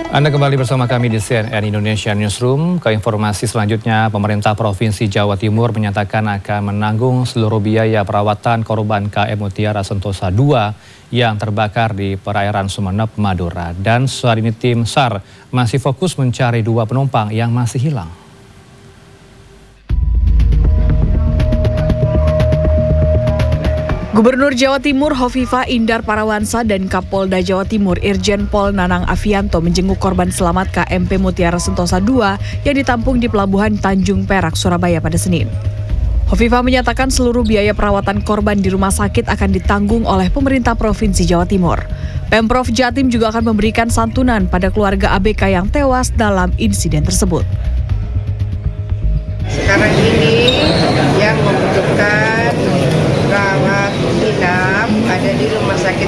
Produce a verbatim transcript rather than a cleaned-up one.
Anda kembali bersama kami di C N N Indonesia Newsroom. Ke informasi selanjutnya, pemerintah Provinsi Jawa Timur menyatakan akan menanggung seluruh biaya perawatan korban K M Mutiara Sentosa dua yang terbakar di perairan Sumeneb, Madura. Dan saat ini tim SAR masih fokus mencari dua penumpang yang masih hilang. Gubernur Jawa Timur Hovifah Indar Parawansa dan Kapolda Jawa Timur Irjen Pol Nanang Afianto menjenguk korban selamat K M P Mutiara Sentosa dua yang ditampung di Pelabuhan Tanjung Perak, Surabaya pada Senin. Hovifah menyatakan seluruh biaya perawatan korban di rumah sakit akan ditanggung oleh pemerintah Provinsi Jawa Timur. Pemprov Jatim juga akan memberikan santunan pada keluarga A B K yang tewas dalam insiden tersebut. Sekarang ini yang membutuhkan rawat inap ada di Rumah Sakit